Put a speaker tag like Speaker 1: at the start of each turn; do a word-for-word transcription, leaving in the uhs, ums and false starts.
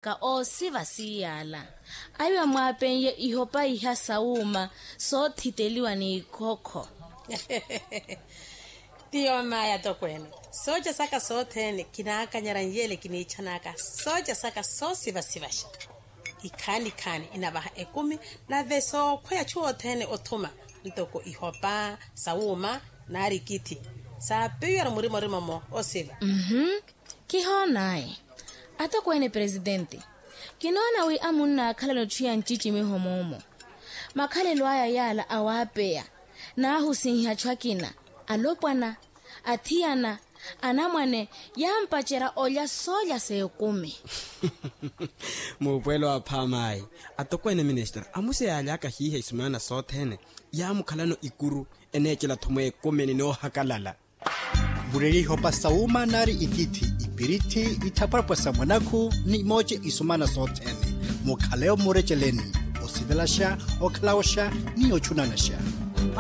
Speaker 1: ka o sivasiyala aywa mwapenye ihopa iha sauma so thiteliwa ni khokho
Speaker 2: Tio maya to kwene soja saka sothene kinaka nyaranyele kinichanaka soja saka so sivasivasha ikani kani inabaha ekumi na veso khoya chuothene othuma ntoko ihopa sauma nari kiti sa peyara muri muri mamo osiva
Speaker 1: mhm kihonai ato kwene presidente kinona wi amunna khalalo chiya nchichi mihomomo makhalelo aya yala awapeya na husinha chwakina alopwana athiana anamwane yampachera olya soja sekumi
Speaker 3: Mupwelo aphamai atokwene minister amuse alaka hihe isumana sothene ya mukhalano ikuru enechela thumwe komeni no hakalala
Speaker 4: bureri hopa sauma nari ikiti ipiriti itaparpasa mwanaku ni moje isumana sothene mukhaleo murecheleni osivelasha oklaosha ni ochunanasha